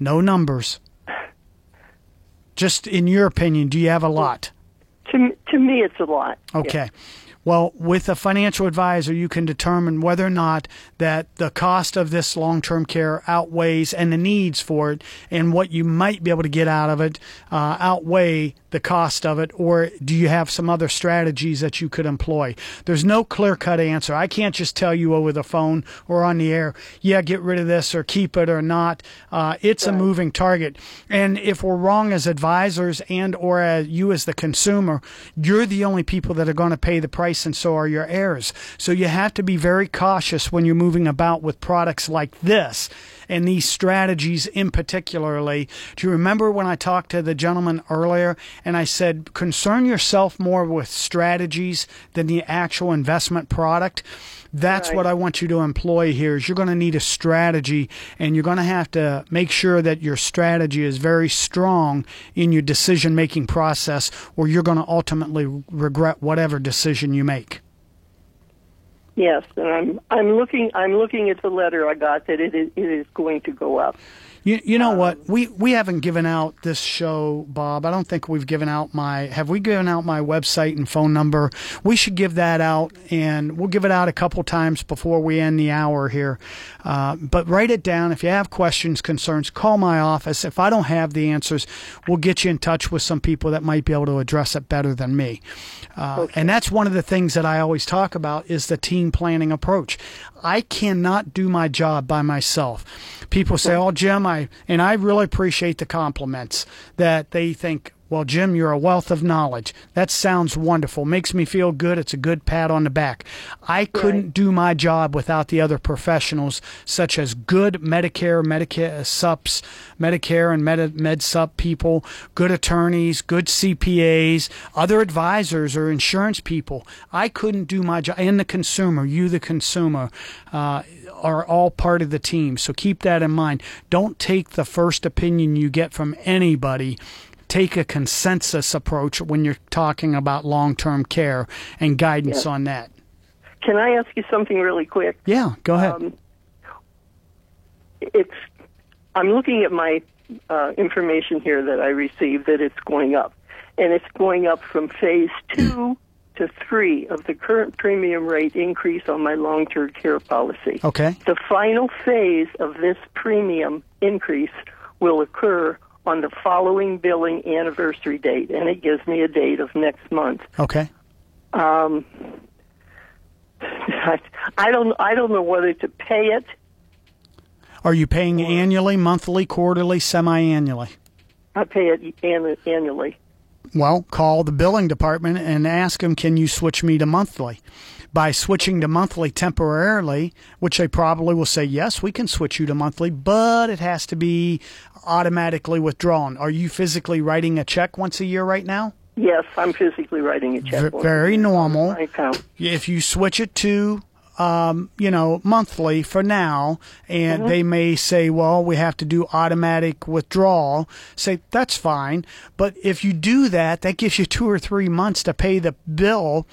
No numbers. Just in your opinion, do you have a lot? To me, it's a lot. Okay. Yeah. Well, with a financial advisor, you can determine whether or not that the cost of this long-term care outweighs and the needs for it and what you might be able to get out of it outweigh the cost of it, or do you have some other strategies that you could employ? There's no clear-cut answer. I can't just tell you over the phone or on the air, yeah, get rid of this or keep it or not. It's a moving target. And if we're wrong as advisors and or as you as the consumer, you're the only people that are going to pay the price, and so are your heirs. So you have to be very cautious when you're moving about with products like this and these strategies in particularly. Do you remember when I talked to the gentleman earlier and I said, concern yourself more with strategies than the actual investment product? That's right. What I want you to employ here is you're going to need a strategy, and you're going to have to make sure that your strategy is very strong in your decision-making process, or you're going to ultimately regret whatever decision you make. Yes, and I'm looking at the letter I got that it is going to go up. You know what? We haven't given out this show, Bob. I don't think we've given out have we given out my website and phone number? We should give that out, and we'll give it out a couple times before we end the hour here. But write it down. If you have questions, concerns, call my office. If I don't have the answers, we'll get you in touch with some people that might be able to address it better than me. Okay. And that's one of the things that I always talk about is the team planning approach. I cannot do my job by myself. People say, oh, Jim, I really appreciate the compliments that they think, well, Jim, you're a wealth of knowledge. That sounds wonderful. Makes me feel good. It's a good pat on the back. I couldn't do my job without the other professionals, such as good Medicare SUPs, Medicare and MedSup people, good attorneys, good CPAs, other advisors or insurance people. I couldn't do my job. And the consumer, you the consumer, are all part of the team. So keep that in mind. Don't take the first opinion you get from anybody. Take a consensus approach when you're talking about long-term care and guidance on that. Can I ask you something really quick? Yeah, go ahead. I'm looking at my information here that I received that it's going up. And it's going up from phase 2 to 3 of the current premium rate increase on my long-term care policy. Okay. The final phase of this premium increase will occur on the following billing anniversary date, and it gives me a date of next month. Okay. I don't know whether to pay it. Are you paying annually, monthly, quarterly, semi-annually? I pay it annually. Well, call the billing department and ask them, can you switch me to monthly? By switching to monthly temporarily, which they probably will say, yes, we can switch you to monthly, but it has to be automatically withdrawn. Are you physically writing a check once a year right now? Yes, I'm physically writing a check. Very normal. My account. If you switch it to monthly for now, and they may say, well, we have to do automatic withdrawal. Say, that's fine. But if you do that, that gives you 2 or 3 months to pay the bill,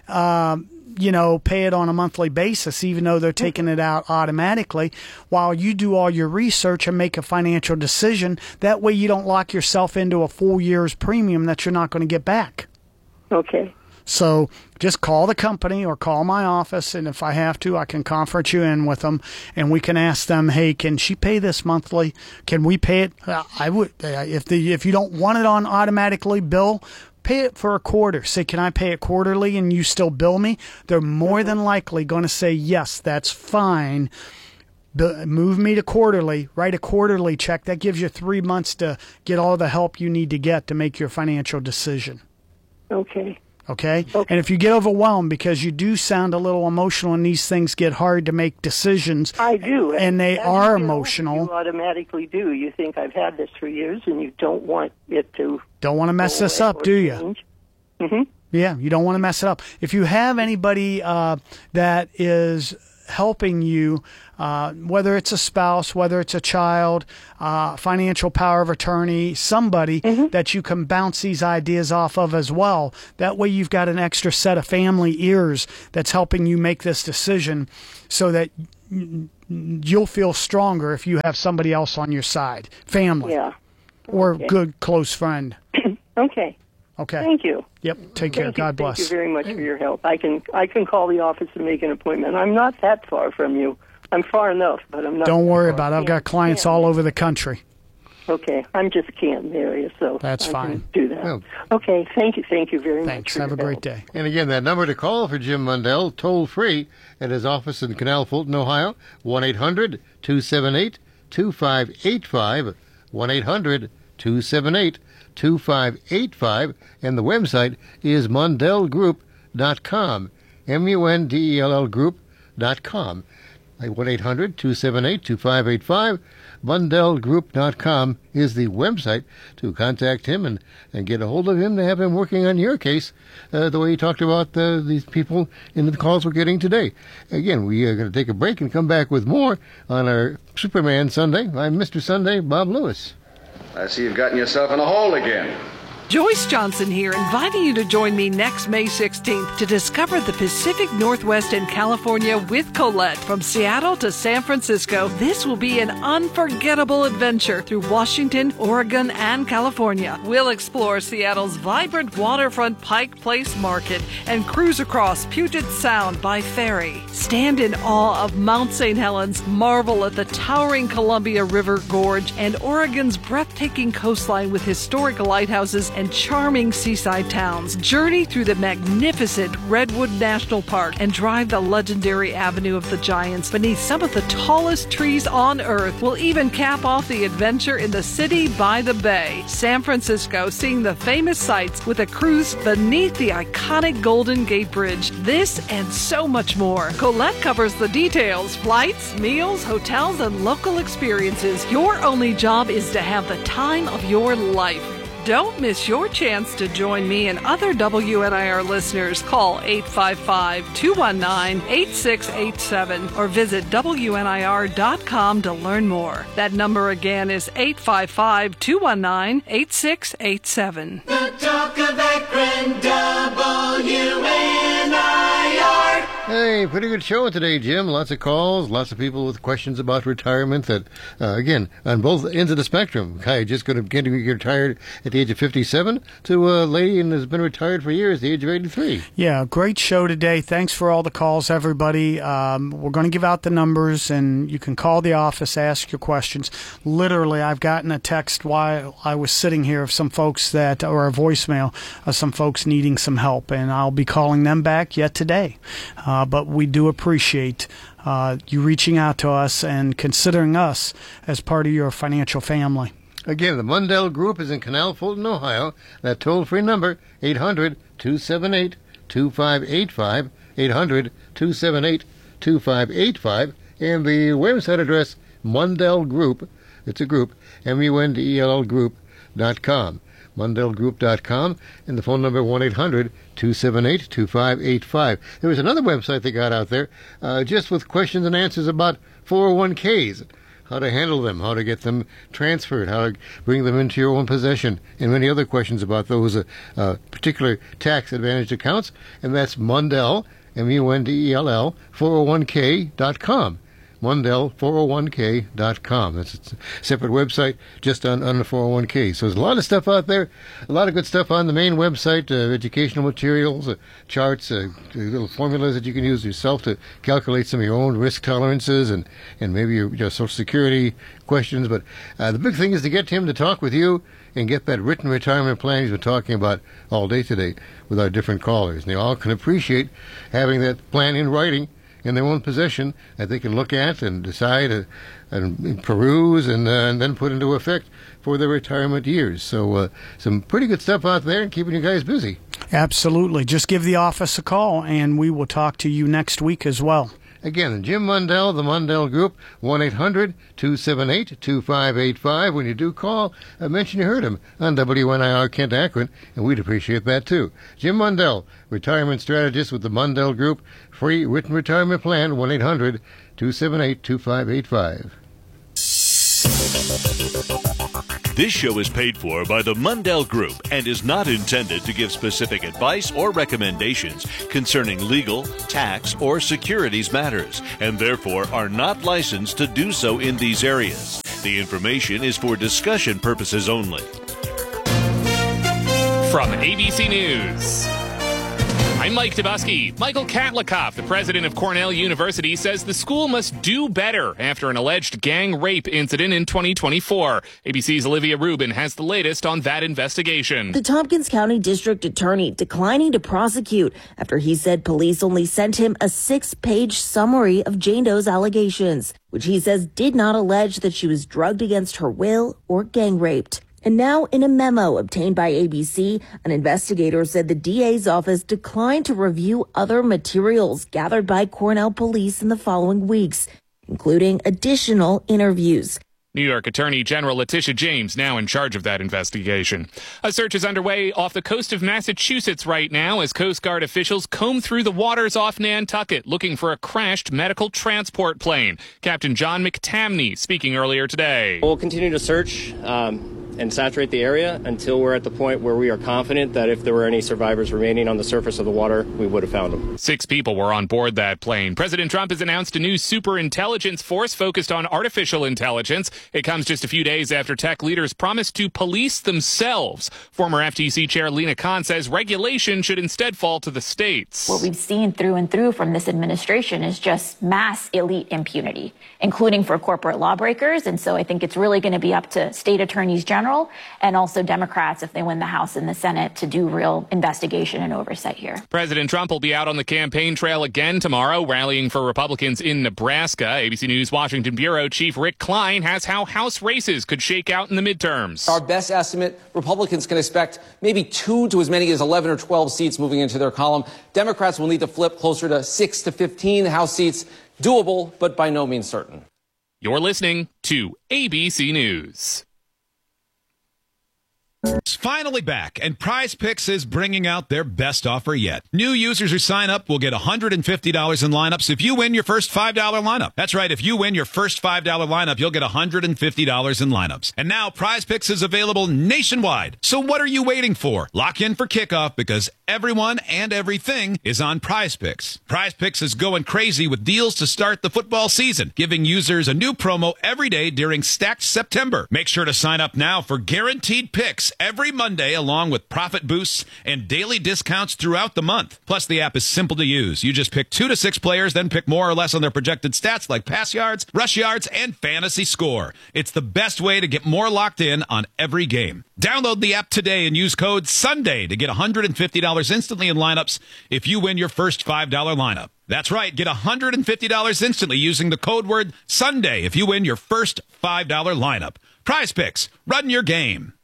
pay it on a monthly basis, even though they're taking it out automatically, while you do all your research and make a financial decision. That way you don't lock yourself into a full year's premium that you're not going to get back. Okay. So just call the company or call my office, and if I have to, I can conference you in with them, and we can ask them, hey, can she pay this monthly? Can we pay it? I would, if you don't want it on automatically bill, pay it for a quarter. Say, can I pay it quarterly and you still bill me? They're more than likely going to say, yes, that's fine. Move me to quarterly, write a quarterly check. That gives you 3 months to get all the help you need to get to make your financial decision. Okay. Okay? And if you get overwhelmed, because you do sound a little emotional and these things get hard to make decisions. I do. And they are emotional. You automatically do. You think I've had this for years and you don't want it to. Don't want to mess this up, do you? Mm-hmm. Yeah, you don't want to mess it up. If you have anybody that is helping you, whether it's a spouse, whether it's a child, financial power of attorney, somebody that you can bounce these ideas off of as well. That way you've got an extra set of family ears that's helping you make this decision so that you'll feel stronger if you have somebody else on your side, family, or good close friend. Okay. Okay. Thank you. Yep. Take care. God bless. Thank you very much for your help. I can call the office and make an appointment. I'm not that far from you. I'm far enough, but I'm not. Don't worry about it. I've got clients all over the country. Okay. I'm just Canton area, so that's I fine. Can do that. Well, okay. Thank you. Thank you very much. Thanks. Have a great day. And again, that number to call for Jim Mundell, toll free at his office in Canal Fulton, Ohio, 1-800-278-2585, 1-800-278-2585, and the website is mundellgroup.com, MUNDELL group.com. 1-800-278-2585. MundellGroup.com is the website to contact him and get a hold of him to have him working on your case the way he talked about these people in the calls we're getting today. Again, we are going to take a break and come back with more on our Superman Sunday. I'm Mr. Sunday, Bob Lewis. I see you've gotten yourself in a hole again. Joyce Johnson here, inviting you to join me next May 16th to discover the Pacific Northwest and California with Colette. From Seattle to San Francisco, this will be an unforgettable adventure through Washington, Oregon, and California. We'll explore Seattle's vibrant waterfront Pike Place Market and cruise across Puget Sound by ferry. Stand in awe of Mount St. Helens, marvel at the towering Columbia River Gorge, and Oregon's breathtaking coastline with historic lighthouses and charming seaside towns. Journey through the magnificent Redwood National Park and drive the legendary Avenue of the Giants beneath some of the tallest trees on Earth. We'll even cap off the adventure in the city by the bay. San Francisco, seeing the famous sights with a cruise beneath the iconic Golden Gate Bridge. This and so much more. Colette covers the details: flights, meals, hotels, and local experiences. Your only job is to have the time of your life. Don't miss your chance to join me and other WNIR listeners. Call 855-219-8687 or visit WNIR.com to learn more. That number again is 855-219-8687. The talk of Akron, WNIR. Hey, pretty good show today, Jim. Lots of calls, lots of people with questions about retirement that, again, on both ends of the spectrum. Guy just going to get retired at the age of 57 to a lady and has been retired for years, the age of 83. Yeah, great show today. Thanks for all the calls, everybody. We're going to give out the numbers, and you can call the office, ask your questions. Literally, I've gotten a text while I was sitting here of some folks or a voicemail of some folks needing some help, and I'll be calling them back yet today. But we do appreciate you reaching out to us and considering us as part of your financial family. Again, the Mundell Group is in Canal Fulton, Ohio. That toll-free number, 800-278-2585, 800-278-2585, and the website address, Mundell Group, it's a group, MUNDELL group.com. MundellGroup.com, and the phone number 1-800-278-2585. There was another website they got out there just with questions and answers about 401ks, how to handle them, how to get them transferred, how to bring them into your own possession, and many other questions about those particular tax-advantaged accounts, and that's Mundell, MUNDELL, 401k.com. Mundell401k.com. That's a separate website just on the 401k. So there's a lot of stuff out there, a lot of good stuff on the main website, educational materials, charts, little formulas that you can use yourself to calculate some of your own risk tolerances and maybe your Social Security questions. But the big thing is to get him to talk with you and get that written retirement plan he's been talking about all day today with our different callers. And they all can appreciate having that plan in writing in their own possession that they can look at and decide and peruse and then put into effect for their retirement years. So some pretty good stuff out there and keeping you guys busy. Absolutely. Just give the office a call, and we will talk to you next week as well. Again, Jim Mundell, the Mundell Group, 1-800-278-2585. When you do call, mention you heard him on WNIR Kent Akron, and we'd appreciate that too. Jim Mundell, retirement strategist with the Mundell Group, free written retirement plan, 1-800-278-2585. This show is paid for by the Mundell Group and is not intended to give specific advice or recommendations concerning legal, tax, or securities matters, and therefore are not licensed to do so in these areas. The information is for discussion purposes only. From ABC News, I'm Mike Dubusky. Michael Katlikoff, the president of Cornell University, says the school must do better after an alleged gang rape incident in 2024. ABC's Olivia Rubin has the latest on that investigation. The Tompkins County District Attorney declining to prosecute after he said police only sent him a 6-page summary of Jane Doe's allegations, which he says did not allege that she was drugged against her will or gang raped. And now, in a memo obtained by ABC, an investigator said the DA's office declined to review other materials gathered by Cornell police in the following weeks, including additional interviews. New York Attorney General Letitia James now in charge of that investigation. A search is underway off the coast of Massachusetts right now as Coast Guard officials comb through the waters off Nantucket looking for a crashed medical transport plane. Captain John McTamney speaking earlier today. We'll continue to search and saturate the area until we're at the point where we are confident that if there were any survivors remaining on the surface of the water, we would have found them. 6 people were on board that plane. President Trump has announced a new superintelligence force focused on artificial intelligence. It comes just a few days after tech leaders promised to police themselves. Former FTC Chair Lena Khan says regulation should instead fall to the states. What we've seen through and through from this administration is just mass elite impunity, including for corporate lawbreakers. And so I think it's really going to be up to state attorneys general and also Democrats, if they win the House and the Senate, to do real investigation and oversight here. President Trump will be out on the campaign trail again tomorrow, rallying for Republicans in Nebraska. ABC News Washington Bureau Chief Rick Klein has how House races could shake out in the midterms. Our best estimate, Republicans can expect maybe 2 to as many as 11 or 12 seats moving into their column. Democrats will need to flip closer to 6 to 15 House seats. Doable, but by no means certain. You're listening to ABC News. It's finally back, and Prize Picks is bringing out their best offer yet. New users who sign up will get $150 in lineups if you win your first $5 lineup. That's right, if you win your first $5 lineup, you'll get $150 in lineups. And now Prize Picks is available nationwide. So what are you waiting for? Lock in for kickoff because everyone and everything is on Prize Picks. Prize Picks is going crazy with deals to start the football season, giving users a new promo every day during Stacked September. Make sure to sign up now for guaranteed picks every Monday, along with profit boosts and daily discounts throughout the month. Plus, the app is simple to use. You just pick 2 to 6 players, then pick more or less on their projected stats like pass yards, rush yards, and fantasy score. It's the best way to get more locked in on every game. Download the app today and use code SUNDAY to get $150 instantly in lineups if you win your first $5 lineup. That's right, get $150 instantly using the code word SUNDAY if you win your first $5 lineup. Prize Picks, run your game.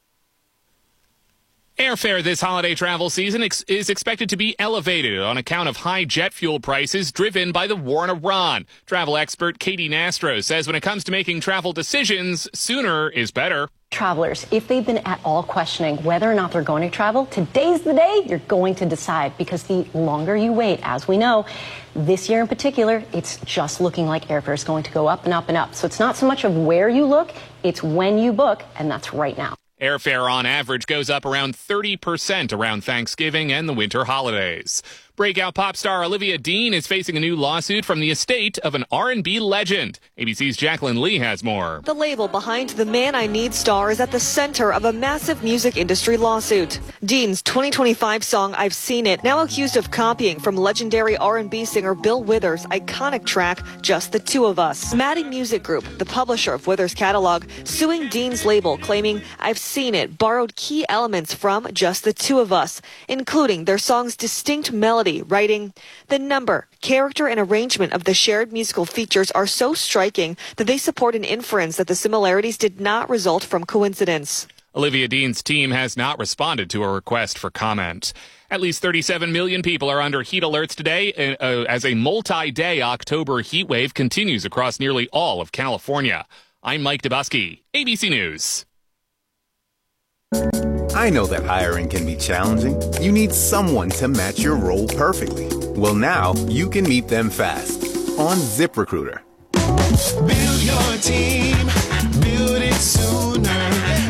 Airfare this holiday travel season is expected to be elevated on account of high jet fuel prices driven by the war in Iran. Travel expert Katie Nastro says when it comes to making travel decisions, sooner is better. Travelers, if they've been at all questioning whether or not they're going to travel, today's the day you're going to decide, because the longer you wait, as we know, this year in particular, it's just looking like airfare is going to go up and up and up. So it's not so much of where you look, it's when you book, and that's right now. Airfare on average goes up around 30% around Thanksgiving and the winter holidays. Breakout pop star Olivia Dean is facing a new lawsuit from the estate of an R&B legend. ABC's Jacqueline Lee has more. The label behind the Man I Need star is at the center of a massive music industry lawsuit. Dean's 2025 song I've Seen It, now accused of copying from legendary R&B singer Bill Withers' iconic track Just the Two of Us. Maddie Music Group, the publisher of Withers' catalog, suing Dean's label, claiming I've Seen It borrowed key elements from Just the Two of Us, including their song's distinct melody, writing, the number, character, and arrangement of the shared musical features are so striking that they support an inference that the similarities did not result from coincidence. Olivia Dean's team has not responded to a request for comment. At least 37 million people are under heat alerts today as a multi-day October heat wave continues across nearly all of California. I'm Mike Dubusky, ABC News. I know that hiring can be challenging. You need someone to match your role perfectly. Well, now you can meet them fast on ZipRecruiter. Build your team, build it sooner.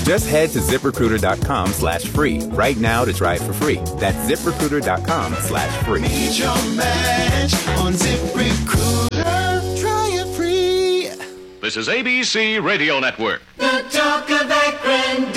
Just head to ZipRecruiter.com/free right now to try it for free. That's ZipRecruiter.com/free. Meet your match on ZipRecruiter. Try it free. This is ABC Radio Network. The talk of Akron,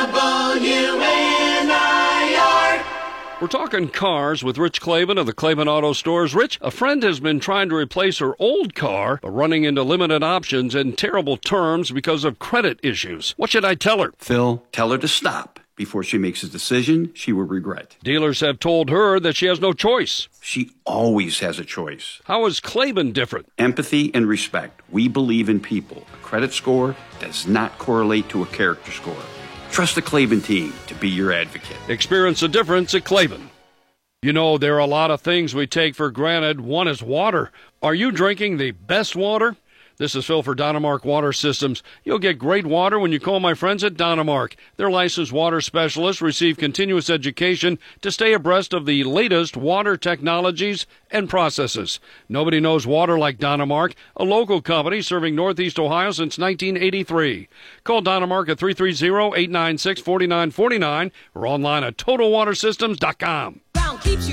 WNIR. We're talking cars with Rich Klaban of the Klaban Auto Stores. Rich, a friend has been trying to replace her old car, but running into limited options and terrible terms because of credit issues. What should I tell her? Phil, tell her to stop. Before she makes a decision, she will regret. Dealers have told her that she has no choice. She always has a choice. How is Klaban different? Empathy and respect. We believe in people. A credit score does not correlate to a character score. Trust the Klaban team to be your advocate. Experience the difference at Klaban. You know, there are a lot of things we take for granted. One is water. Are you drinking the best water? This is Phil for Dynamark Water Systems. You'll get great water when you call my friends at Dynamark. Their licensed water specialists receive continuous education to stay abreast of the latest water technologies and processes. Nobody knows water like Dynamark, a local company serving Northeast Ohio since 1983. Call Dynamark at 330-896-4949 or online at TotalWaterSystems.com. Keeps you